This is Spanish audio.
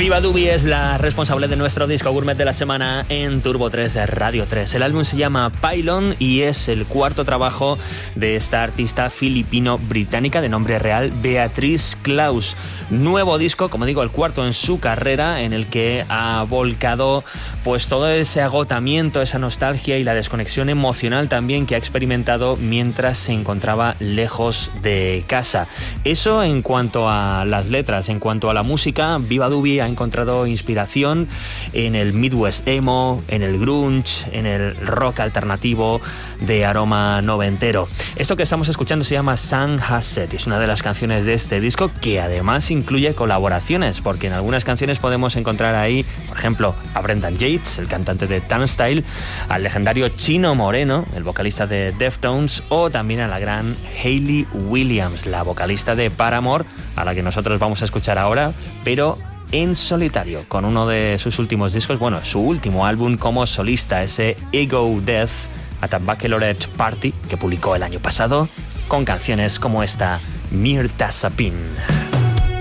Viva Dubi es la responsable de nuestro disco gourmet de la semana en Turbo 3 de Radio 3. El álbum se llama Pylon y es el cuarto trabajo de esta artista filipino-británica de nombre real Beatriz Claus. Nuevo disco, como digo, el cuarto en su carrera, en el que ha volcado pues todo ese agotamiento, esa nostalgia y la desconexión emocional también que ha experimentado mientras se encontraba lejos de casa. Eso en cuanto a las letras. En cuanto a la música, Viva Dubi ha encontrado inspiración en el Midwest emo, en el grunge, en el rock alternativo de aroma noventero. Esto que estamos escuchando se llama Sun Has Set, es una de las canciones de este disco que además incluye colaboraciones, porque en algunas canciones podemos encontrar ahí, por ejemplo, a Brendan Yates, el cantante de Turnstile, al legendario Chino Moreno, el vocalista de Deftones, o también a la gran Hayley Williams, la vocalista de Paramore, a la que nosotros vamos a escuchar ahora, pero en solitario, con uno de sus últimos discos, bueno, su último álbum como solista, ese Ego Death at a Baccalaureate Party, que publicó el año pasado, con canciones como esta, Mirtasapin.